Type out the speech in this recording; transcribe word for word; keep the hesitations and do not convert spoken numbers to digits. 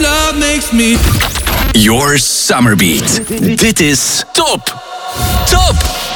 love makes me... Your Summer Beat. Dit is Top. Top!